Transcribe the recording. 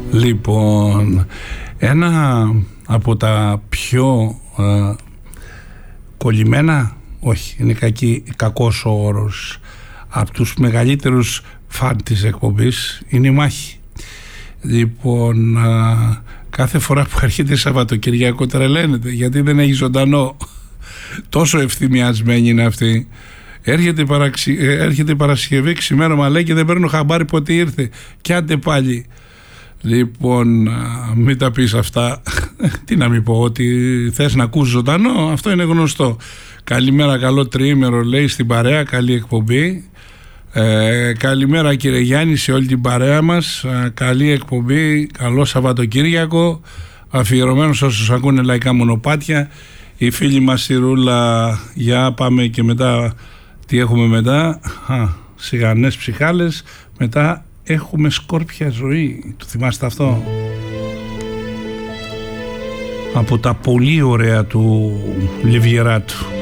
Λοιπόν, ένα από τα πιο κολλημένα, όχι, είναι κακός ο όρος, από τους μεγαλύτερους φαν της εκπομπής είναι η Μάχη. Λοιπόν, κάθε φορά που έρχεται Σαββατοκυριακό τρελαίνεται γιατί δεν έχει ζωντανό. Τόσο ευθυμιασμένη είναι αυτή. Έρχεται Παρασκευή, ξημέρωμα λέει και δεν παίρνω χαμπάρι πότε ήρθε. Κι άντε πάλι. Λοιπόν, μην τα πεις αυτά. Τι να μην πω, ότι θες να ακούς ζωντανό, αυτό είναι γνωστό. Καλημέρα, καλό τριήμερο λέει στην παρέα, καλή εκπομπή. Καλημέρα κύριε Γιάννη σε όλη την παρέα μας, καλή εκπομπή, καλό Σαββατοκύριακο, αφιερωμένο σε όσους ακούνε λαϊκά μονοπάτια. Η φίλη μας η Ρούλα, για πάμε και μετά, τι έχουμε μετά, σιγανές ψυχάλες, μετά έχουμε σκόρπια ζωή, το θυμάστε αυτό? Από τα πολύ ωραία του Λιβιεράτου.